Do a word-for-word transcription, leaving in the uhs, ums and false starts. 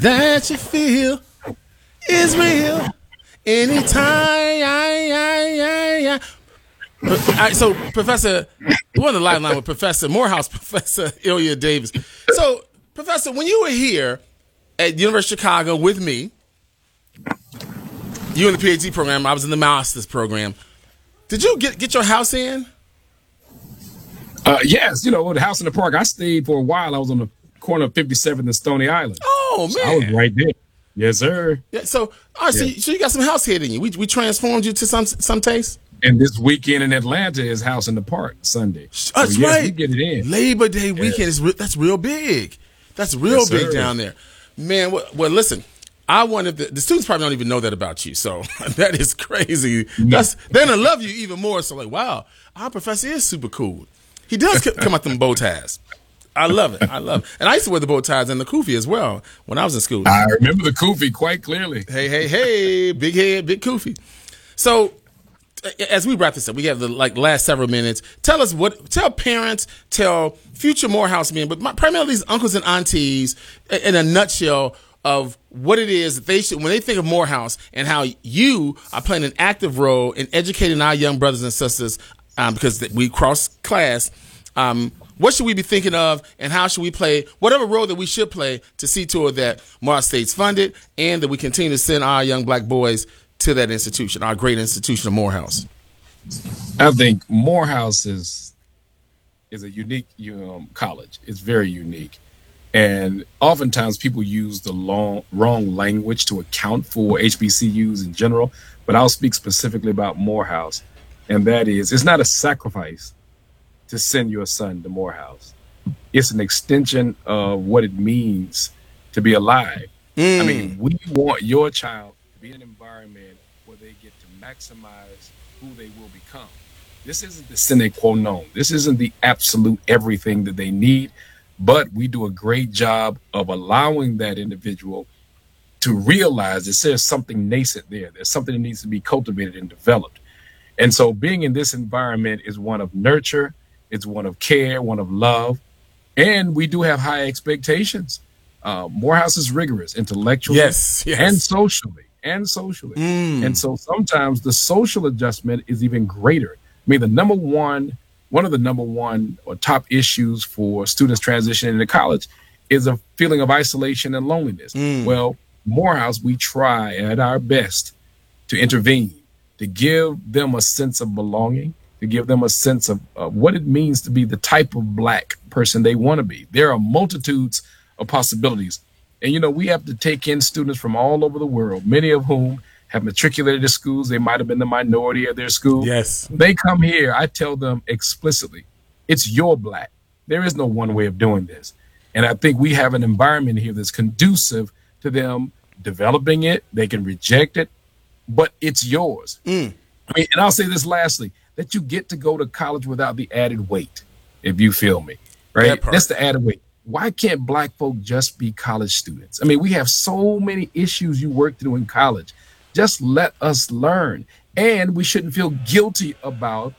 that you feel is real. Anytime, yeah, yeah, yeah, yeah. All right, so, Professor, we're on the live line with Professor Morehouse, Professor Ilya Davis. So, Professor, when you were here at University of Chicago with me, you in the PhD program, I was in the master's program. Did you get get your house in? Uh, yes, you know, the house in the park. I stayed for a while. I was on the corner of fifty-seventh and Stony Island. Oh, man. So I was right there. Yes, sir. Yeah, so, all right, Yeah. so, so you got some house hit in you. We, we transformed you to some some taste? And this weekend in Atlanta is House in the Park Sunday. So, That's yes, right. we get it in. Labor Day weekend Yes. is re- that's real big. That's real Yes, big sir. down there, man. Well, well listen, I wanted the, the students probably don't even know that about you, so that is crazy. That's they're gonna love you even more. So like, wow, our professor is super cool. He does c- come out them bow ties. I love it. I love it. And I used to wear the bow ties and the kufi as well when I was in school. I remember the kufi quite clearly. Hey, hey, hey, big head, big kufi. So as we wrap this up, we have the like last several minutes. Tell us what, tell parents, tell future Morehouse men, but my, primarily these uncles and aunties, in a nutshell of what it is that they should, when they think of Morehouse and how you are playing an active role in educating our young brothers and sisters, um, because we cross class. Um, what should we be thinking of, and how should we play whatever role that we should play to see to it that Morehouse stays funded and that we continue to send our young black boys to that institution, our great institution of Morehouse? I think Morehouse is is a unique um, college. It's very unique. And oftentimes people use the long, wrong language to account for H B C Us in general, but I'll speak specifically about Morehouse. And that is, it's not a sacrifice to send your son to Morehouse. It's an extension of what it means to be alive. Mm. I mean, we want your child to be in an environment where they get to maximize who they will become. This isn't the sine qua non. This isn't the absolute everything that they need, but we do a great job of allowing that individual to realize that there's something nascent there. There's something that needs to be cultivated and developed. And so being in this environment is one of nurture, it's one of care, one of love, and we do have high expectations. Uh, Morehouse is rigorous intellectually Yes, yes. and socially, and socially. Mm. And so sometimes the social adjustment is even greater. I mean, the number one, one of the number one or top issues for students transitioning into college is a feeling of isolation and loneliness. Mm. Well, Morehouse, we try at our best to intervene, to give them a sense of belonging, to give them a sense of uh, what it means to be the type of black person they want to be. There are multitudes of possibilities. And, you know, we have to take in students from all over the world, many of whom have matriculated to schools. They might have been the minority of their school. Yes. They come here. I tell them explicitly, it's your black. There is no one way of doing this. And I think we have an environment here that's conducive to them developing it. They can reject it, but it's yours. Mm. I mean, and I'll say this lastly, that you get to go to college without the added weight, if you feel me, right? That part. That's the added weight. Why can't black folk just be college students? I mean, we have so many issues you work through in college. Just let us learn. And we shouldn't feel guilty about